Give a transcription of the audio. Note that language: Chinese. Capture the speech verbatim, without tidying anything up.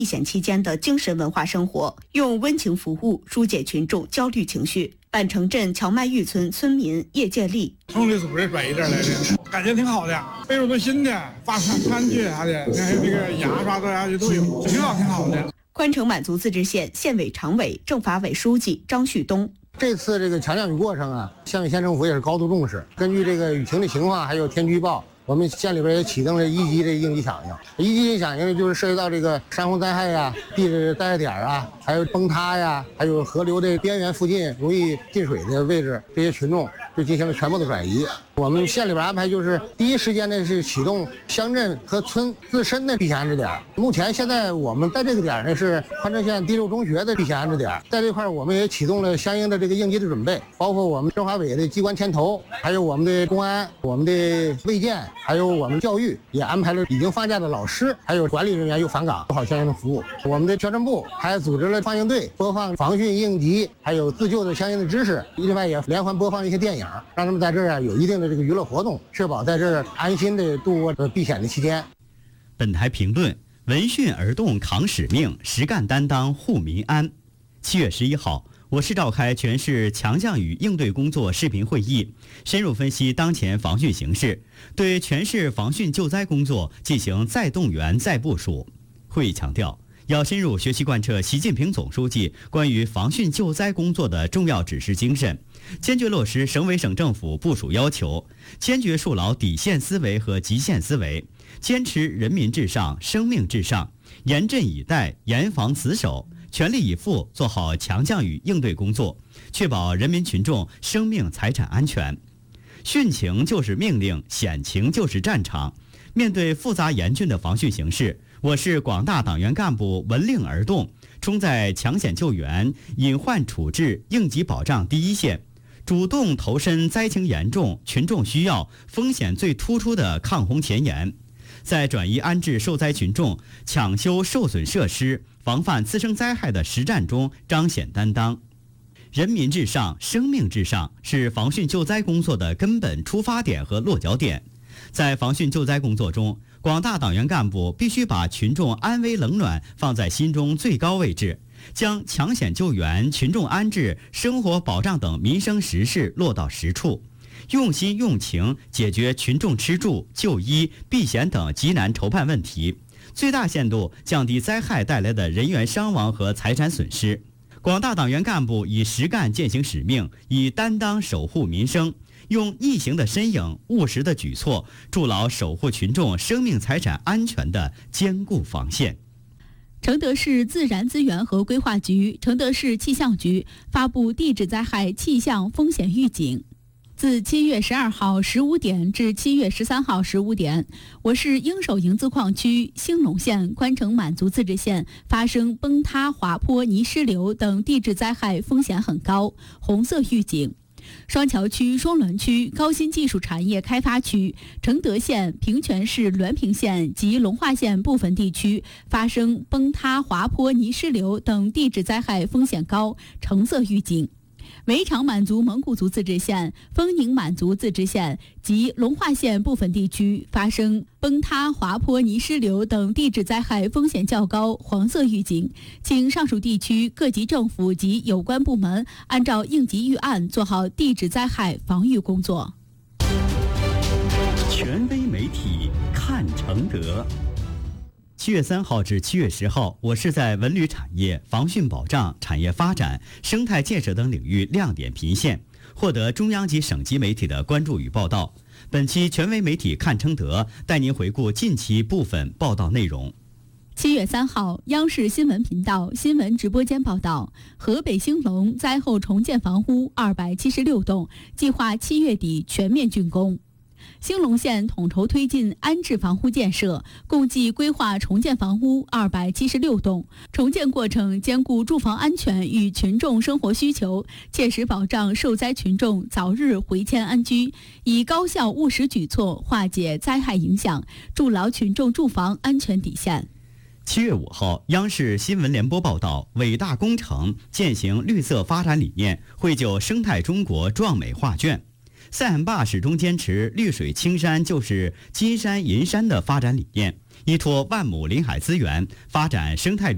疫险期间的精神文化生活，用温情服务疏解群众焦虑情绪。板城镇荞麦峪村村民叶建立， 从这组织转移这儿来的，感觉挺好的，费用都新的，发餐餐具啥的，还有这个牙刷、这啥的都有，挺好挺好的。 宽城满族自治县县委常委、政法委书记张旭东。 这次这个强降雨过程啊，县委县政府也是高度重视。根据这个雨情的情况，还有天气预报，我们县里边也启动了一级的应急响应。一级响应就是涉及到这个山洪灾害呀、地质灾害点啊，还有崩塌呀，还有河流的边缘附近容易进水的位置，这些群众就进行了全部的转移。我们县里边安排就是第一时间呢是启动乡镇和村自身的避险安置点。目前现在我们在这个点呢是宽城县第六中学的避险安置点，在这块我们也启动了相应的这个应急的准备，包括我们政法委的机关牵头，还有我们的公安、我们的卫健，还有我们教育也安排了已经放假的老师，还有管理人员又返岗做好相应的服务。我们的宣传部还组织了放映队播放防汛应急还有自救的相应的知识，另外也连环播放一些电影，让他们在这儿啊有一定的这个娱乐活动，确保在这儿安心的度过这避险的期间。 本台评论：闻讯而动扛使命，实干担当护民安。七月十一号，我市召开全市强降雨应对工作视频会议，深入分析当前防汛形势，对全市防汛救灾工作进行再动员再部署。会议强调，要深入学习贯彻习近平总书记关于防汛救灾工作的重要指示精神，坚决落实省委省政府部署要求，坚决树牢底线思维和极限思维，坚持人民至上、生命至上，严阵以待、严防死守，全力以赴做好强降雨应对工作，确保人民群众生命财产安全。汛情就是命令，险情就是战场。面对复杂严峻的防汛形势，我市广大党员干部闻令而动，冲在抢险救援、隐患处置、应急保障第一线，主动投身灾情严重、群众需要、风险最突出的抗洪前沿，在转移安置受灾群众、抢修受损设施、防范滋生灾害的实战中彰显担当。人民至上、生命至上是防汛救灾工作的根本出发点和落脚点。在防汛救灾工作中，广大党员干部必须把群众安危冷暖放在心中最高位置，将抢险救援、群众安置、生活保障等民生实事落到实处，用心用情解决群众吃住、就医、避险等急难愁盼问题，最大限度降低灾害带来的人员伤亡和财产损失。广大党员干部以实干践行使命，以担当守护民生，用逆行的身影、务实的举措，筑牢守护群众生命财产安全的坚固防线。 承德市自然资源和规划局、承德市气象局发布地质灾害气象风险预警。自七月十二号十五点至七月十三号十五点，我市应首营自矿区、兴隆县、宽城满族自治县发生崩塌、滑坡、泥石流等地质灾害风险很高，红色预警。双桥区、双伦区、高新技术产业开发区、承德县、平泉市滦平县及龙化县部分地区发生崩塌、滑坡、泥石流等地质灾害风险高，橙色预警。围场满族蒙古族自治县、丰宁满族自治县及龙化县部分地区发生崩塌、滑坡、泥石流等地质灾害风险较高，黄色预警。请上述地区各级政府及有关部门按照应急预案做好地质灾害防御工作。 权威媒体看承德。七月三号至七月十号，我市在文旅产业、防汛保障、产业发展、生态建设等领域亮点频现，获得中央及省级媒体的关注与报道。本期权威媒体看承德带您回顾近期部分报道内容。 七月三号，央视新闻频道新闻直播间报道，河北兴隆灾后重建房屋二百七十六栋，计划七月底全面竣工。兴隆县统筹推进安置房屋建设，共计规划重建房屋二百七十六栋。重建过程兼顾住房安全与群众生活需求，切实保障受灾群众早日回迁安居，以高效务实举措化解灾害影响，筑牢群众住房安全底线。 七月五号，央视新闻联播报道，伟大工程践行绿色发展理念，绘就生态中国壮美画卷。塞罕坝始终坚持绿水青山就是金山银山的发展理念，依托万亩林海资源，发展生态旅